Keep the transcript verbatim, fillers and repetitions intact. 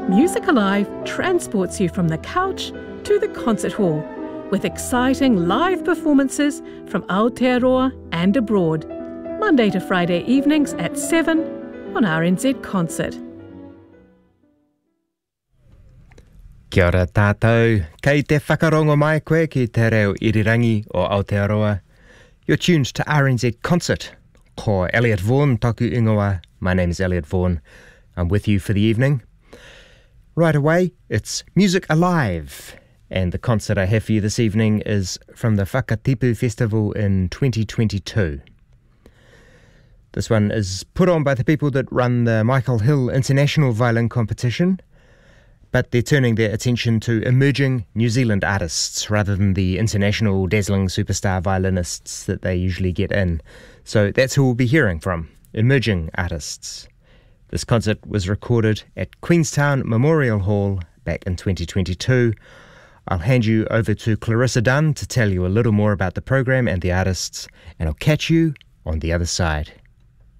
Music Alive transports you from the couch to the concert hall with exciting live performances from Aotearoa and abroad, Monday to Friday evenings at seven on R N Z Concert. Kia ora tātou, kei te whakarongo mai koe ki te reo irirangi o Aotearoa. You're tuned to R N Z Concert. Ko Elliot Vaughan toku ingoa. My name is Elliot Vaughan. I'm with you for the evening. Right away, it's Music Alive. And the concert I have for you this evening is from the Whakatipu Festival in twenty twenty-two. This one is put on by the people that run the Michael Hill International Violin Competition, but they're turning their attention to emerging New Zealand artists rather than the international dazzling superstar violinists that they usually get in. So that's who we'll be hearing from, emerging artists. This concert was recorded at Queenstown Memorial Hall back in twenty twenty-two. I'll hand you over to Clarissa Dunn to tell you a little more about the program and the artists, and I'll catch you on the other side.